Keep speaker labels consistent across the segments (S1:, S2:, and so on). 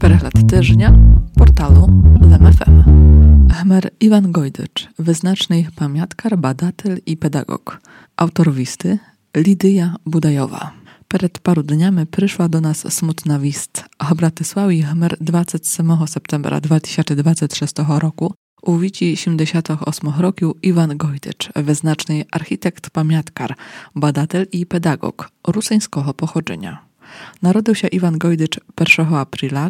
S1: Prehlad tyżnia portalu LEM.fm. Hmer Iwan Gojdycz, wyznaczny pamiątkar, badatel i pedagog. Autor wisty Lidia Budajowa. Przed paru dniami przyszła do nas smutna wist, a Bratysławi hmer 27 septembra 2026 roku u wici 78 roku Iwan Gojdycz, wyznaczny architekt, pamiątkar, badatel i pedagog rusyńskiego pochodzenia. Narodził się Iwan Gojdycz 1 aprila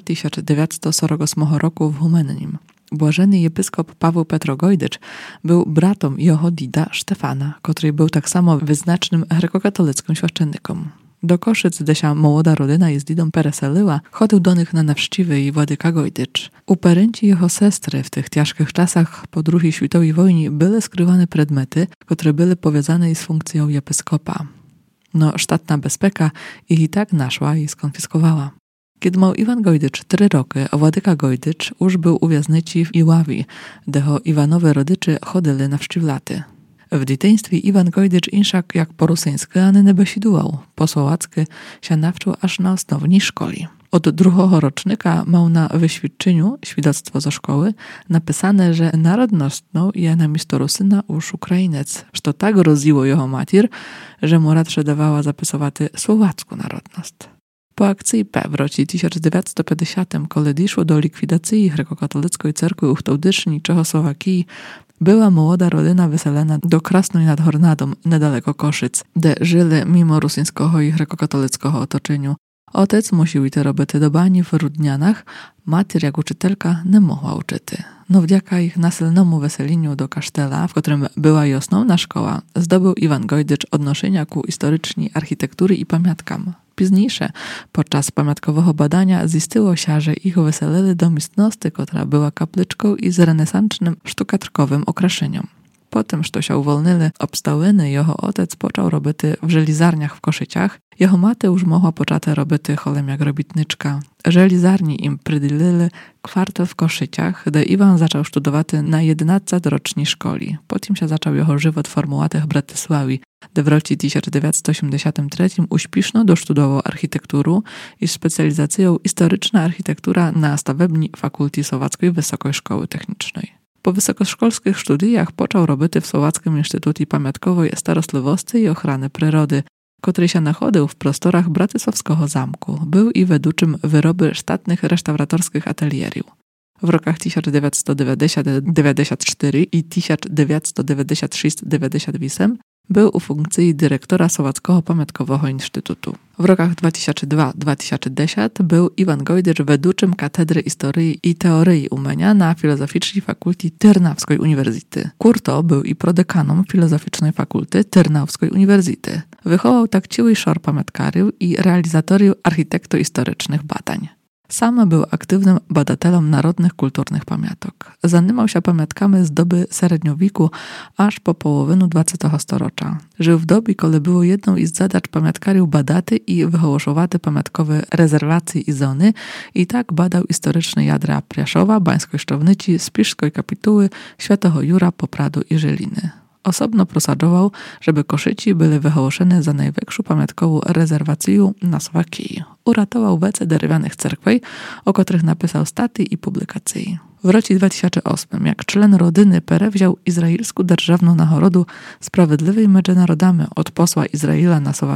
S1: 1948 roku w Humennim. Błażeny episkop Paweł Petro Gojdycz był bratom jeho dida Stefana, który był tak samo wyznacznym grekokatolickim święcennikom. Do Koszyc, gdzie się młoda rodzina z didą pereseliła, chodził do nich na nawszciwy i Władyka Gojdycz. U paręci jeho sestry w tych ciężkich czasach po II światowej wojnie były skrywane predmety, które były powiązane z funkcją episkopa. No, sztatna bezpeka ich i tak naszła i skonfiskowała. Kiedy miał Iwan Gojdycz 3 roki, Władyka Gojdycz już był uwiaznyci w Iławi, gdzie Iwanowe rodyczy chodzili na wszczywlaty. W dzieciństwie Iwan Gojdycz inszak jak po rusyńsku, ani nie besidował. Po słowacku się nawczył aż na osnownej szkoli. Od drugiego rocznika miał na wyświadczeniu, świadectwo ze szkoły, napisane, że narodnostną je na miasto Rusyna już Ukrainec, co tak roziło jego matir, że mu radsze dawała zapisować słowacką narodność. Po akcji P w roku 1950, kiedy doszło do likwidacji grekokatolickiej cerkwi w Tołdyszni, Czechosłowakii, była młoda rodzina wyselena do Krasnoj nad Hornadą, niedaleko Koszyc, gdzie żyli mimo rusyńskiego i grekokatolickiego otoczenia. Ojciec musiał iść robić do bani w Rudnianach, mater jak uczytelka nie mogła uczyć. No wdzięka ich nasilnemu weseliniu do kasztela, w którym była i osnovna szkoła, zdobył Iwan Gojdycz odnoszenia ku historycznej architektury i pamiątkam. Późniejsze, podczas pamiątkowego badania, zistyło się, że ich wyselili do miestności, która była kapliczką i z renesancznym sztukatrkowym okraszeniem. Potem, że się uwolnili obstałiny, jeho ojciec począł robić w żelizarniach w Koszyciach, jeho maty już mogła począć robić cholem jak robitniczka. Żelizarni im przydzielili kwartał w Koszyciach, gdy Iwan zaczął studować na 11 rocznej szkoli. Potem się zaczął jego żywot formułaty w Bratysławi, gdy w roku 1983 uśpieszno dostudował architekturę i specjalizację historyczna architektura na stawebni Fakulty Słowackiej Wysokiej Szkoły Technicznej. Po wysokoszkolskich studiach począł robić w Słowackim Instytucie Pamiątkowej Starostliwości i Ochrony Przyrody, który się nachodził w prostorach Bratysławskiego Zamku. Był i weduczym wyroby sztatnych restauratorskich atelierów. W rokach 1990-94 i 1996-98 był u funkcji dyrektora Słowackiego Pamiątkowego Instytutu. W rokach 2002-2010 był Iwan Gojdycz weduczym Katedry Historii i Teorii Umenia na Filozoficznej Fakulty Tyrnawskiej Uniwersytety. Kurto był i prodekanom Filozoficznej Fakulty Tyrnawskiej Uniwersytety. Wychował tak ciły szor pamiątkarów i realizatoriów architekto-historycznych badań. Sam był aktywnym badatelem narodnych kulturnych pamiątek. Zajmował się pamiątkami z doby średniowiku aż po połowę XX stulecie. Żył w dobie, kiedy było jedną z zadań pamiątkariów badaty i wyhołoszować pamiątkowe rezerwacje i zony i tak badał historyczne jadra Priaszowa, Bańskiej Szczownicy, Spiszskiej Kapituły, Świętego Jura, Popradu i Żeliny. Osobno prosadzował, żeby Koszyci były wyhołoszone za największą pamiątkową rezerwację na Słowakii. Uratował wece deriwanych cerkwej, o których napisał staty i publikacje. W roku 2008, jak czlen rodziny przewziął izraelską dzierżawną nagrodę Sprawiedliwej między narodami od posła Izraela na Słowakię